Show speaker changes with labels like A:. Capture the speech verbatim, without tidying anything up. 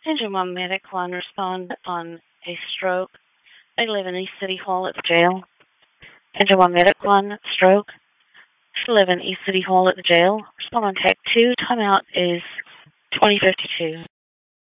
A: Engine one Medic one, respond on a stroke. I live in East City Hall at the jail. Engine one Medic one, stroke. I live in East City Hall at the jail. Respond on tech two. Timeout is twenty fifty-two.